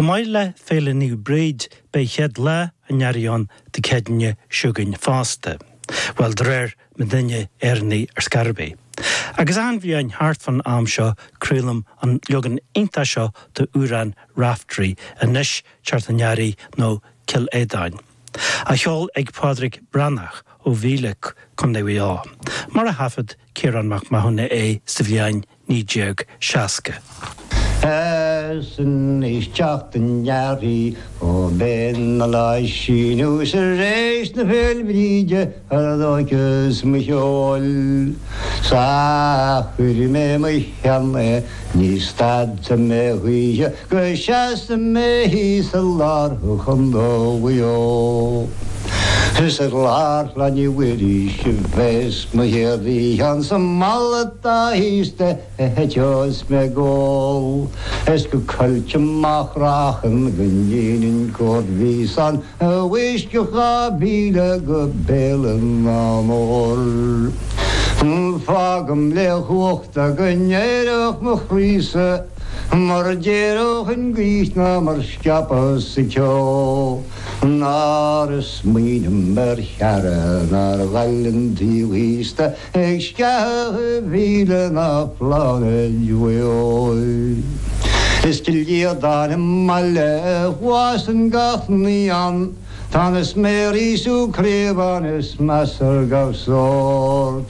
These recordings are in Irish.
Gomaile féle níu breid bei ched le a nearion de cedne siúgain fásta. Wel dréir me dunne erni scarbe. Agus bhí ein hart van am seo crúlam an legan inta seo de úran raftri a nish chartanjari no Kil Edain. A cheol ag Padraig Brannach ó Bhíleach chun é á. Mar a hafad Kieran McMahon sa bhíain nídeag seaca. Sy'n eistach yn iari o ben a lai sinw sy'n reis na fel bride ar ddogys my hiol. Sa chwyri me my hianne ni stad y me hwysio gysias y me hi sylar hwchon ddowio. Sy'r lar lan I wedi syfes my heddi han sy'n malet a histe hetios me gol. Esgu cultje mach rachen gynnin in god visan wisgwch a bile gebelen amor. Fagam le chwcht a gynnerach my chryse mar derach yn gwych na mar scapas y cio. Nar ysmyn ymer charen ar galen diwista ag sgah file na planen jwyoi. Ysgilio dan ymale was yn gathni an tan ysmeri sw creban ysmasar gaf sort.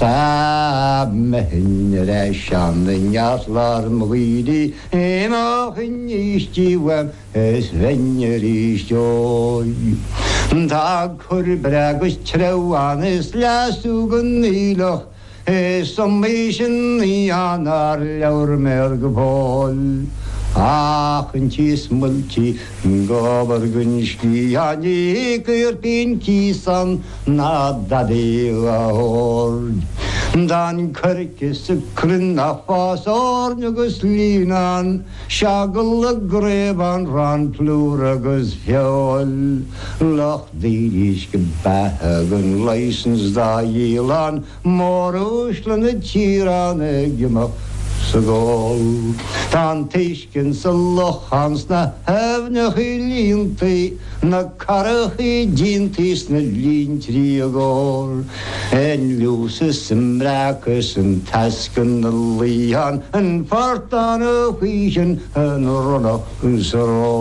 Sa mehyn yr eisian yn iaslar mwidi emach yn istiwem ysfenyer istioi. Tag hwrbrag ys trewan ys laswg yn niloch som eisiau ni anar lawr merg bol. Ach yn tis multi gobar gynski a ni gyrpin kisan na dadi a hord. Dan kyrkis y cryn a ffas orn agos linan siagl y greban ran plwr agos fiol. Loch ddidis gybahag yn leisens da ilan mor wyslan y tiran ag ymach Sagol. Dan teisken sy lochans na hefnach I linti na carach I dintis na lintri agor. En lwsys ymrakus yn tasken na lihan yn fartan y chwysyn yn ronach yn sarol.